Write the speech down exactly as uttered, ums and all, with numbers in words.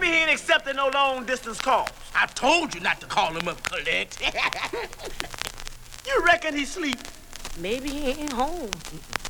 Maybe he ain't accepting no long-distance calls. I told you not to call him up, collect. You reckon he sleep? Maybe he ain't home.